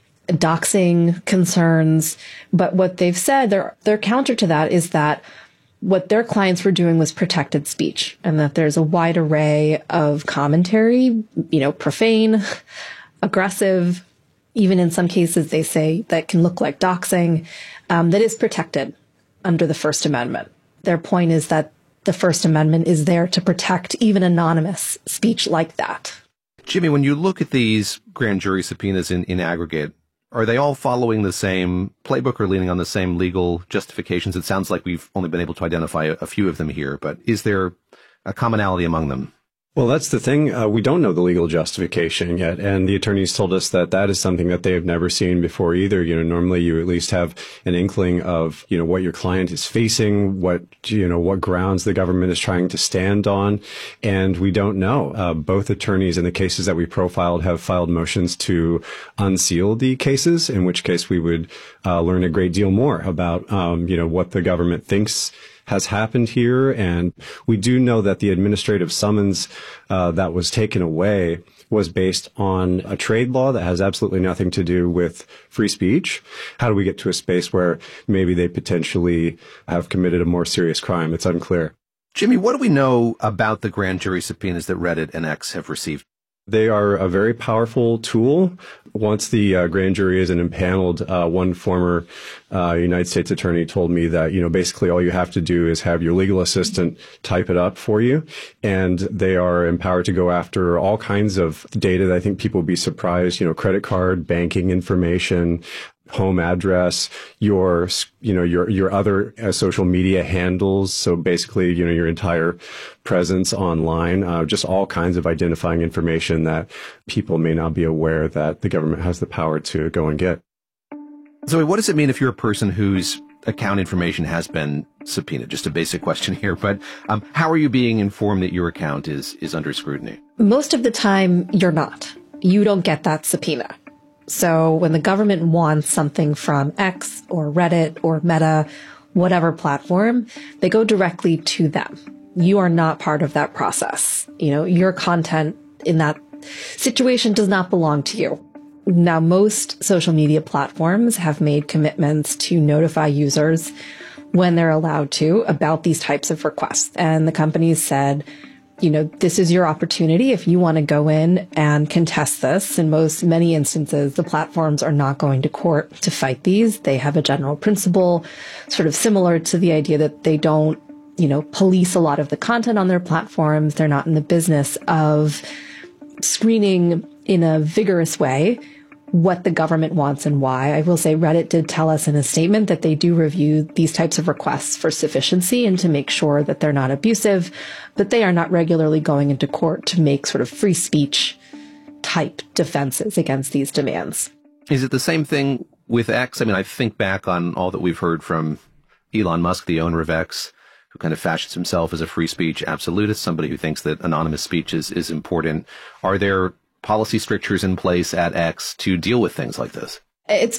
doxing concerns. But what they've said, their counter to that is that what their clients were doing was protected speech, and that there's a wide array of commentary, profane, aggressive, even in some cases they say that can look like doxing, that is protected under the First Amendment. Their point is that the First Amendment is there to protect even anonymous speech like that. Jimmy, when you look at these grand jury subpoenas in aggregate, are they all following the same playbook or leaning on the same legal justifications? It sounds like we've only been able to identify a few of them here, but is there a commonality among them? Well, that's the thing. We don't know the legal justification yet. And the attorneys told us that that is something that they have never seen before either. Normally you at least have an inkling of, what your client is facing, what grounds the government is trying to stand on. And we don't know. Both attorneys in the cases that we profiled have filed motions to unseal the cases, in which case we would learn a great deal more about, what the government thinks has happened here. And we do know that the administrative summons that was taken away was based on a trade law that has absolutely nothing to do with free speech. How do we get to a space where maybe they potentially have committed a more serious crime? It's unclear. Jimmy, what do we know about the grand jury subpoenas that Reddit and X have received? They are a very powerful tool. Once the grand jury is impaneled, one former United States attorney told me that, basically all you have to do is have your legal assistant type it up for you. And they are empowered to go after all kinds of data that I think people will be surprised, credit card, banking information, home address, your other social media handles. So basically, your entire presence online, just all kinds of identifying information that people may not be aware that the government has the power to go and get. Zoe, what does it mean if you're a person whose account information has been subpoenaed? Just a basic question here, but how are you being informed that your account is under scrutiny? Most of the time, you're not. You don't get that subpoena. So when the government wants something from X or Reddit or Meta, whatever platform, they go directly to them. You are not part of that process. Your content in that situation does not belong to you. Now, most social media platforms have made commitments to notify users when they're allowed to about these types of requests. And the companies said, this is your opportunity if you want to go in and contest this. In many instances, the platforms are not going to court to fight these. They have a general principle, sort of similar to the idea that they don't, police a lot of the content on their platforms. They're not in the business of screening in a vigorous way what the government wants and why. I will say Reddit did tell us in a statement that they do review these types of requests for sufficiency and to make sure that they're not abusive, but they are not regularly going into court to make sort of free speech type defenses against these demands. Is it the same thing with X? I mean, I think back on all that we've heard from Elon Musk, the owner of X, who kind of fashions himself as a free speech absolutist, somebody who thinks that anonymous speech is important. Are there policy strictures in place at X to deal with things like this? It's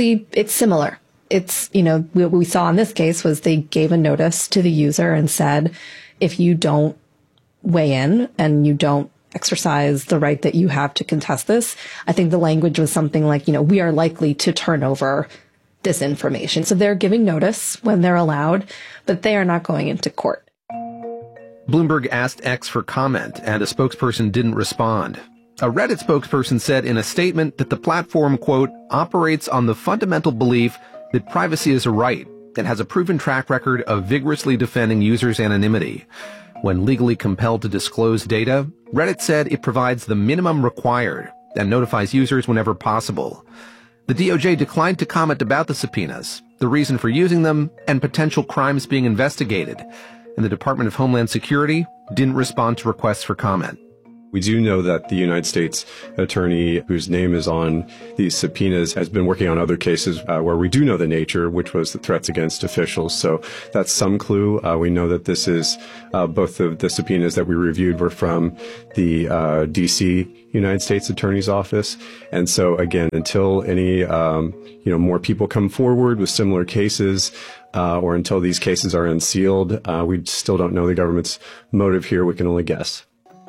similar. It's, what we saw in this case was they gave a notice to the user and said, if you don't weigh in and you don't exercise the right that you have to contest this, I think the language was something like, we are likely to turn over this information. So they're giving notice when they're allowed, but they are not going into court. Bloomberg asked X for comment, and a spokesperson didn't respond. A Reddit spokesperson said in a statement that the platform, quote, operates on the fundamental belief that privacy is a right and has a proven track record of vigorously defending users' anonymity. When legally compelled to disclose data, Reddit said it provides the minimum required and notifies users whenever possible. The DOJ declined to comment about the subpoenas, the reason for using them, and potential crimes being investigated. And the Department of Homeland Security didn't respond to requests for comment. We do know that the United States attorney whose name is on these subpoenas has been working on other cases where we do know the nature, which was the threats against officials. So that's some clue. We know that this is both of the subpoenas that we reviewed were from the D.C. United States Attorney's Office. And so again, until any more people come forward with similar cases, or until these cases are unsealed, we still don't know the government's motive here. We can only guess.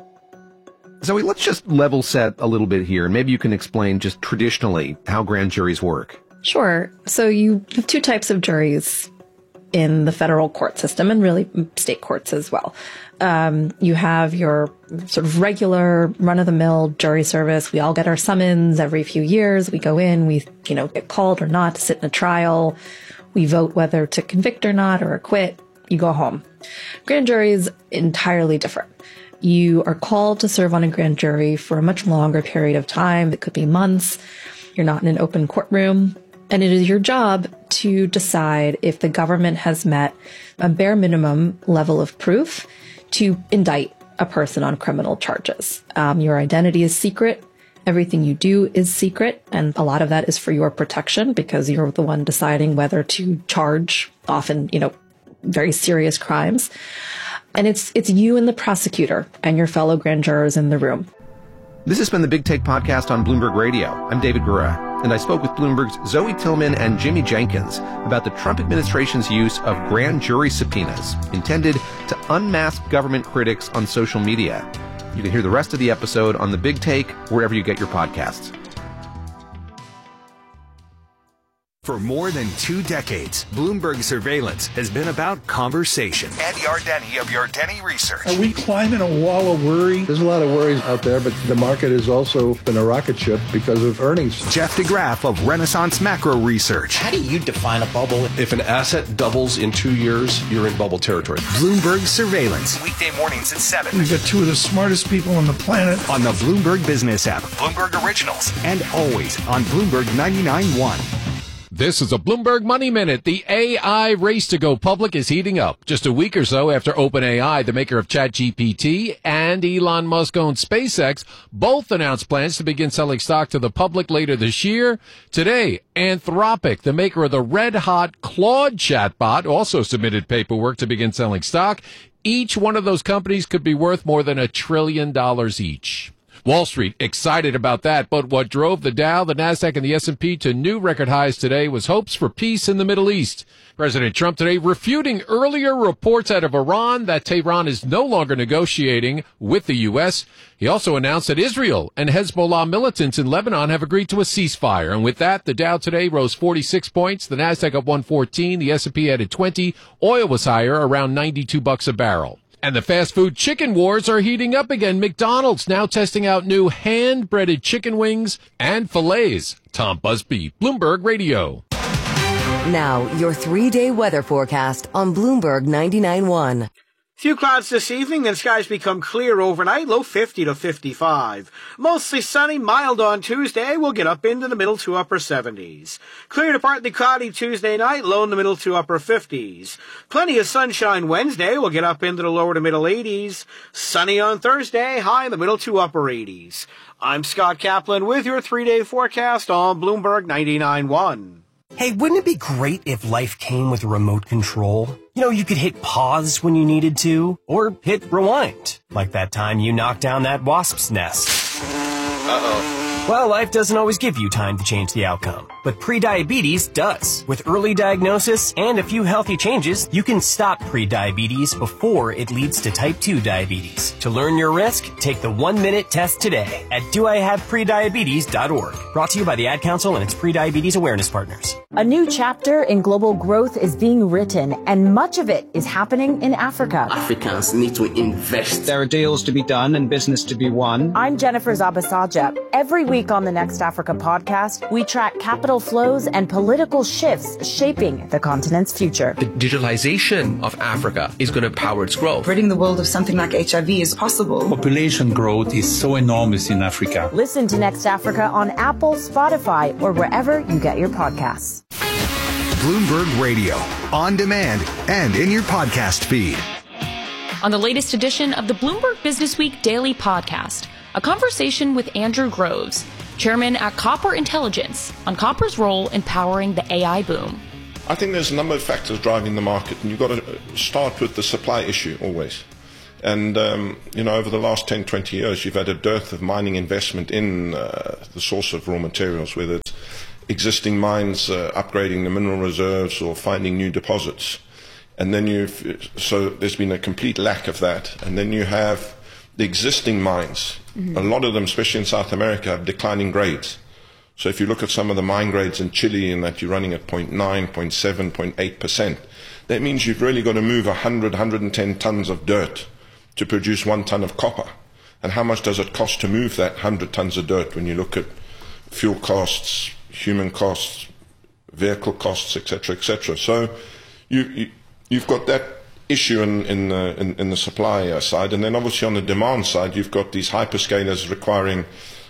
Zoe, let's just level set a little bit here, and maybe you can explain just traditionally how grand juries work. Sure. So you have two types of juries in the federal court system, and really state courts as well. You have your sort of regular run-of-the-mill jury service. We all get our summons every few years. We go in, we get called or not to sit in a trial. We vote whether to convict or not, or acquit. You go home. Grand jury is entirely different. You are called to serve on a grand jury for a much longer period of time. It could be months. You're not in an open courtroom. And it is your job to decide if the government has met a bare minimum level of proof to indict a person on criminal charges. Your identity is secret. Everything you do is secret. And a lot of that is for your protection because you're the one deciding whether to charge often, very serious crimes. And it's you and the prosecutor and your fellow grand jurors in the room. This has been the Big Take podcast on Bloomberg Radio. I'm David Gura, and I spoke with Bloomberg's Zoe Tillman and Jimmy Jenkins about the Trump administration's use of grand jury subpoenas intended to unmask government critics on social media. You can hear the rest of the episode on the Big Take wherever you get your podcasts. For more than 2 decades, Bloomberg Surveillance has been about conversation. Andy Ardeni of Ardeni Research. Are we climbing a wall of worry? There's a lot of worries out there, but the market has also been a rocket ship because of earnings. Jeff DeGraff of Renaissance Macro Research. How do you define a bubble? If an asset doubles in 2 years, you're in bubble territory. Bloomberg Surveillance. Weekday mornings at 7. We've got 2 of the smartest people on the planet. On the Bloomberg Business app, Bloomberg Originals, and always on Bloomberg 99.1. This is a Bloomberg Money Minute. The AI race to go public is heating up. Just a week or so after OpenAI, the maker of ChatGPT, and Elon Musk-owned SpaceX both announced plans to begin selling stock to the public later this year. Today, Anthropic, the maker of the red-hot Claude chatbot, also submitted paperwork to begin selling stock. Each one of those companies could be worth more than $1 trillion each. Wall Street excited about that, but what drove the Dow, the Nasdaq, and the S&P to new record highs today was hopes for peace in the Middle East. President Trump today refuting earlier reports out of Iran that Tehran is no longer negotiating with the U.S. He also announced that Israel and Hezbollah militants in Lebanon have agreed to a ceasefire. And with that, the Dow today rose 46 points, the Nasdaq up 114, the S&P added 20, oil was higher, around $92 a barrel. And the fast food chicken wars are heating up again. McDonald's now testing out new hand-breaded chicken wings and fillets. Tom Busby, Bloomberg Radio. Now, your 3-day weather forecast on Bloomberg 99.1. Few clouds this evening, then skies become clear overnight, low 50 to 55. Mostly sunny, mild on Tuesday, we'll get up into the middle to upper 70s. Clear to partly cloudy Tuesday night, low in the middle to upper 50s. Plenty of sunshine Wednesday, we'll get up into the lower to middle 80s. Sunny on Thursday, high in the middle to upper 80s. I'm Scott Kaplan with your 3-day forecast on Bloomberg 99.1. Hey, wouldn't it be great if life came with a remote control? You could hit pause when you needed to, or hit rewind, like that time you knocked down that wasp's nest. Uh-oh. Well, life doesn't always give you time to change the outcome, but prediabetes does. With early diagnosis and a few healthy changes, you can stop prediabetes before it leads to type 2 diabetes. To learn your risk, take the 1-minute test today at doihaveprediabetes.org. Brought to you by the Ad Council and its prediabetes awareness partners. A new chapter in global growth is being written, and much of it is happening in Africa. Africans need to invest. There are deals to be done and business to be won. I'm Jennifer Zabasaja. Every week on the Next Africa podcast, we track capital flows and political shifts shaping the continent's future. The digitalization of Africa is going to power its growth. Ridding the world of something like HIV is possible. Population growth is so enormous in Africa. Listen to Next Africa on Apple, Spotify, or wherever you get your podcasts. Bloomberg Radio, on demand and in your podcast feed. On the latest edition of the Bloomberg Business Week Daily Podcast, a conversation with Andrew Groves, chairman at Copper Intelligence, on Copper's role in powering the AI boom. I think there's a number of factors driving the market, and you've got to start with the supply issue always. And, over the last 10, 20 years, you've had a dearth of mining investment in the source of raw materials, whether it's existing mines upgrading the mineral reserves or finding new deposits. And then so there's been a complete lack of that. And then you have the existing mines. Mm-hmm. A lot of them, especially in South America, have declining grades. So if you look at some of the mine grades in Chile and that you're running at 0.9, 0.7, 0.8%, that means you've really got to move 100, 110 tons of dirt to produce 1 ton of copper. And how much does it cost to move that 100 tons of dirt when you look at fuel costs, human costs, vehicle costs, etc., etc.? So you've got that issue in the supply side, and then obviously on the demand side, you've got these hyperscalers requiring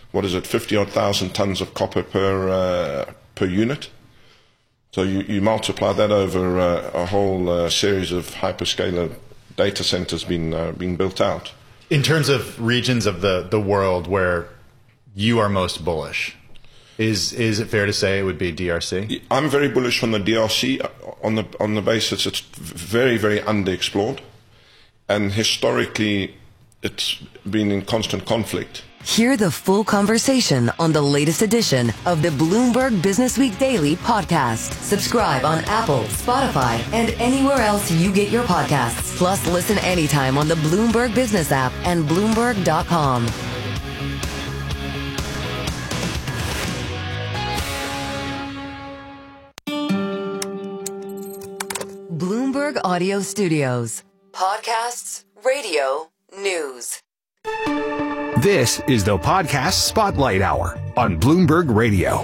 50,000 tons of copper per unit. So you multiply that over a whole series of hyperscaler data centers being built out. In terms of regions of the world where you are most bullish, is it fair to say it would be DRC? I'm very bullish on the DRC on the basis it's very, very underexplored, and historically it's been in constant conflict. Hear the full conversation on the latest edition of the Bloomberg Business Week Daily podcast. Subscribe on Apple, Spotify, and anywhere else you get your podcasts. Plus, listen anytime on the Bloomberg Business app and Bloomberg.com. Bloomberg Audio Studios. Podcasts, radio, news. This is the Podcast Spotlight Hour on Bloomberg Radio.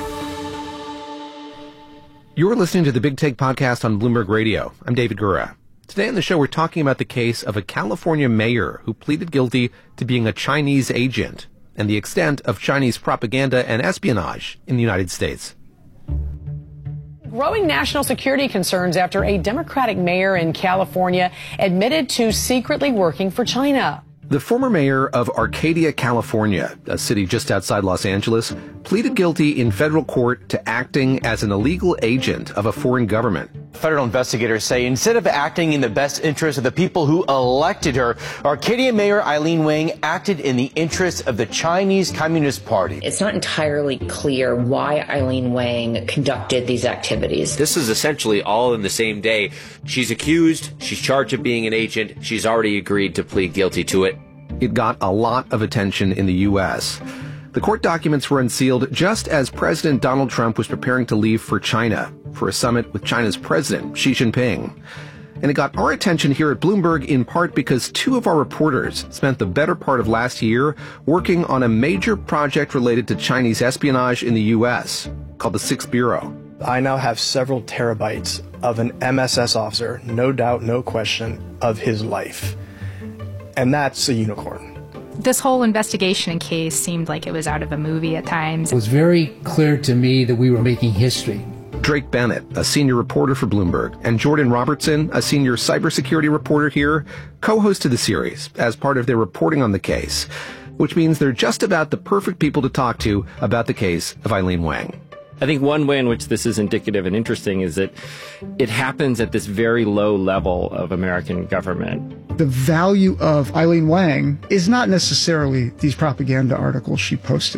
You're listening to the Big Take Podcast on Bloomberg Radio. I'm David Gura. Today on the show, we're talking about the case of a California mayor who pleaded guilty to being a Chinese agent and the extent of Chinese propaganda and espionage in the United States. Growing national security concerns after a Democratic mayor in California admitted to secretly working for China. The former mayor of Arcadia, California, a city just outside Los Angeles, pleaded guilty in federal court to acting as an illegal agent of a foreign government. Federal investigators say instead of acting in the best interest of the people who elected her, Arcadia Mayor Eileen Wang acted in the interest of the Chinese Communist Party. It's not entirely clear why Eileen Wang conducted these activities. This is essentially all in the same day. She's accused, she's charged of being an agent, she's already agreed to plead guilty to it. It got a lot of attention in the U.S. The court documents were unsealed just as President Donald Trump was preparing to leave for China for a summit with China's president, Xi Jinping. And it got our attention here at Bloomberg in part because two of our reporters spent the better part of last year working on a major project related to Chinese espionage in the U.S. called the Sixth Bureau. I now have several terabytes of an MSS officer, no doubt, no question, of his life. And that's a unicorn. This whole investigation and case seemed like it was out of a movie at times. It was very clear to me that we were making history. Drake Bennett, a senior reporter for Bloomberg, and Jordan Robertson, a senior cybersecurity reporter here, co-hosted the series as part of their reporting on the case, which means they're just about the perfect people to talk to about the case of Eileen Wang. I think one way in which this is indicative and interesting is that it happens at this very low level of American government. The value of Eileen Wang is not necessarily these propaganda articles she posted.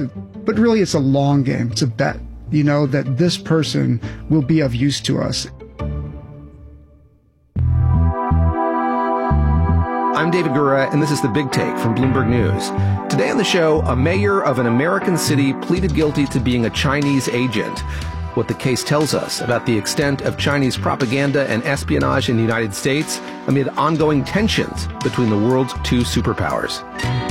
But really, it's a long game. It's a bet, that this person will be of use to us. I'm David Gura, and this is The Big Take from Bloomberg News. Today on the show, a mayor of an American city pleaded guilty to being a Chinese agent. What the case tells us about the extent of Chinese propaganda and espionage in the United States amid ongoing tensions between the world's two superpowers.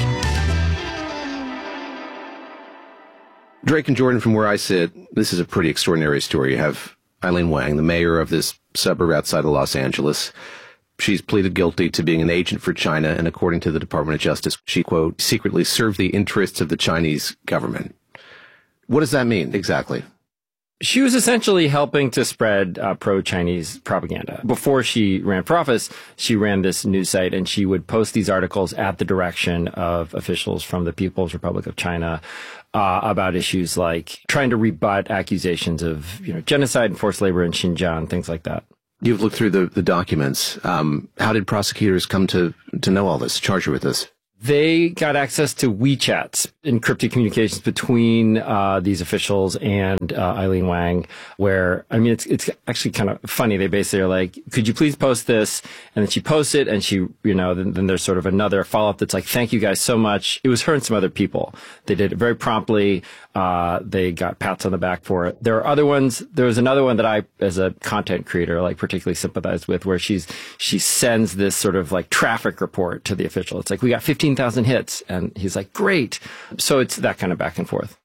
Drake and Jordan, from where I sit, this is a pretty extraordinary story. You have Eileen Wang, the mayor of this suburb outside of Los Angeles. She's pleaded guilty to being an agent for China, and according to the Department of Justice, she, quote, secretly served the interests of the Chinese government. What does that mean exactly? She was essentially helping to spread pro-Chinese propaganda. Before she ran for office, she ran this news site, and she would post these articles at the direction of officials from the People's Republic of China about issues like trying to rebut accusations of genocide and forced labor in Xinjiang, things like that. You've looked through the documents. How did prosecutors come to know all this, charge her with this? They got access to WeChats, encrypted communications between these officials and Eileen Wang, where, it's actually kind of funny. They basically are like, could you please post this? And then she posts it, and she, then there's sort of another follow-up that's like, thank you guys so much. It was her and some other people. They did it very promptly. They got pats on the back for it. There are other ones. There was another one that I, as a content creator, particularly sympathized with, where she sends this sort of traffic report to the official. It's like, we got 15,000 hits. And he's like, great. So it's that kind of back and forth.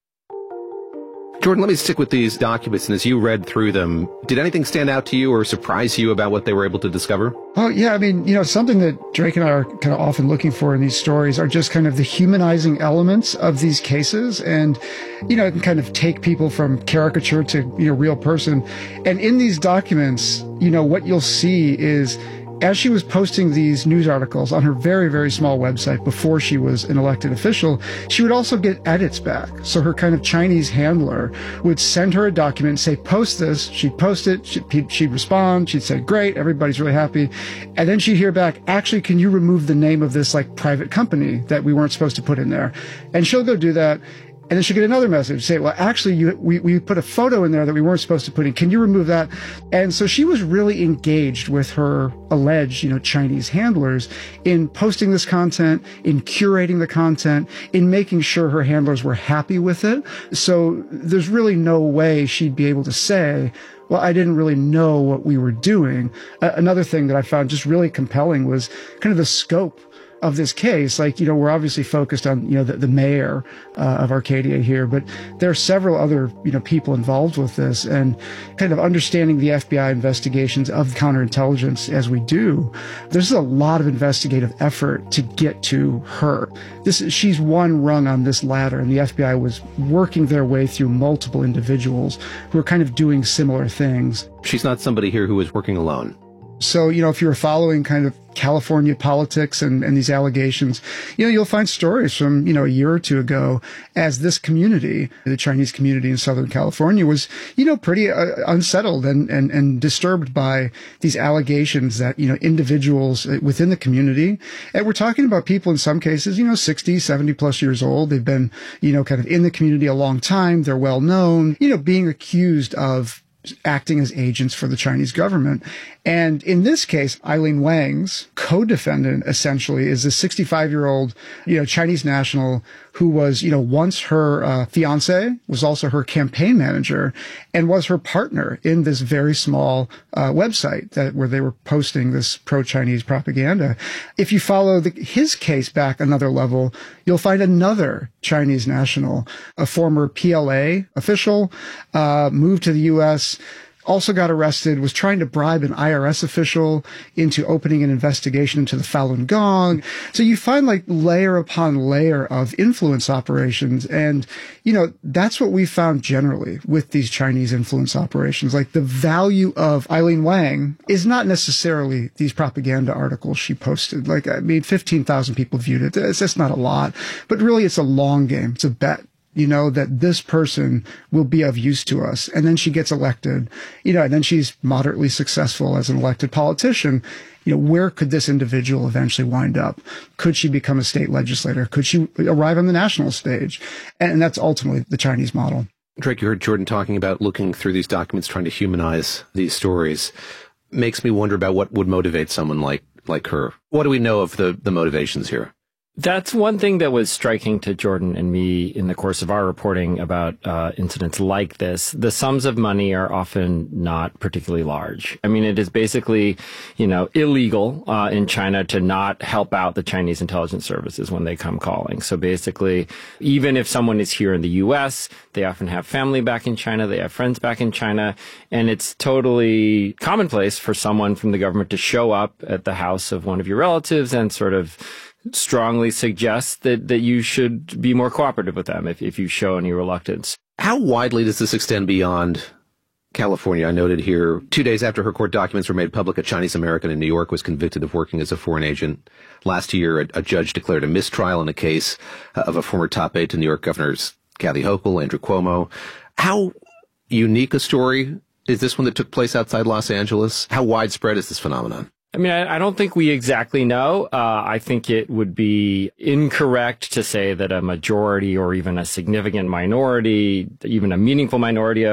Jordan, let me stick with these documents. And as you read through them, did anything stand out to you or surprise you about what they were able to discover? Oh, yeah. Something that Drake and I are kind of often looking for in these stories are just kind of the humanizing elements of these cases. And, it can kind of take people from caricature to, real person. And in these documents, what you'll see is, as she was posting these news articles on her very, very small website before she was an elected official, she would also get edits back. So her kind of Chinese handler would send her a document and say, post this. She'd post it. She'd respond. She'd say, great, everybody's really happy. And then she'd hear back, actually, can you remove the name of this private company that we weren't supposed to put in there? And she'll go do that. And then she'll get another message, say, well, actually, we put a photo in there that we weren't supposed to put in. Can you remove that? And so she was really engaged with her alleged, Chinese handlers in posting this content, in curating the content, in making sure her handlers were happy with it. So there's really no way she'd be able to say, well, I didn't really know what we were doing. Another thing that I found just really compelling was kind of the scope of this case. We're obviously focused on, the mayor of Arcadia here, but there are several other, people involved with this, and kind of understanding the FBI investigations of counterintelligence as we do. There's a lot of investigative effort to get to her. She's one rung on this ladder, and the FBI was working their way through multiple individuals who are kind of doing similar things. She's not somebody here who is working alone. So, if you're following kind of California politics and these allegations, you'll find stories from, a year or two ago as this community, the Chinese community in Southern California, was, pretty unsettled and disturbed by these allegations that, individuals within the community, and we're talking about people in some cases, 60, 70 plus years old. They've been, kind of in the community a long time. They're well known, being accused of acting as agents for the Chinese government. And in this case, Eileen Wang's co-defendant essentially is a 65-year-old, Chinese national who was, once her fiance, was also her campaign manager, and was her partner in this very small website where they were posting this pro-Chinese propaganda. If you follow his case back another level, you'll find another Chinese national, a former PLA official, moved to the U.S., also got arrested, was trying to bribe an IRS official into opening an investigation into the Falun Gong. So you find layer upon layer of influence operations. And, that's what we found generally with these Chinese influence operations. The value of Eileen Wang is not necessarily these propaganda articles she posted. 15,000 people viewed it. It's just not a lot. But really, it's a long game. It's a bet. you know, that this person will be of use to us. And then she gets elected, you know, and then she's moderately successful as an elected politician. You know, where could this individual eventually wind up? Could she become a state legislator? Could she arrive on the national stage? And that's ultimately the Chinese model. Drake, you heard Jordan talking about looking through these documents, trying to humanize these stories. Makes me wonder about what would motivate someone like her. What do we know of the motivations here? That's one thing that was striking to Jordan and me in the course of our reporting about incidents like this. The sums of money are often not particularly large. I mean, it is basically, you know, illegal in China to not help out the Chinese intelligence services when they come calling. So basically, even if someone is here in the U.S., they often have family back in China, they have friends back in China, and it's totally commonplace for someone from the government to show up at the house of one of your relatives and sort of strongly suggest that you should be more cooperative with them if you show any reluctance. How widely does this extend beyond California? I noted here, 2 days after her court documents were made public, a Chinese American in New York was convicted of working as a foreign agent. Last year, a judge declared a mistrial in a case of a former top aide to New York governors Kathy Hochul, Andrew Cuomo. How unique a story is this one that took place outside Los Angeles? How widespread is this phenomenon? I mean, I don't think we exactly know. I think it would be incorrect to say that a majority or even a significant minority, even a meaningful minority